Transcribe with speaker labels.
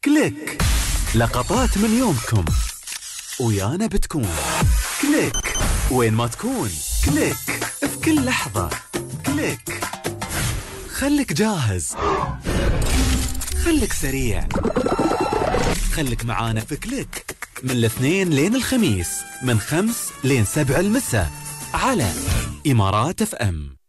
Speaker 1: كليك، لقطات من يومكم ويانا بتكون كليك وين ما تكون. كليك في كل لحظة. كليك، خليك جاهز، خليك سريع، خليك معانا في كليك من الاثنين لين الخميس من 5 لين 7 المساء على إمارات FM.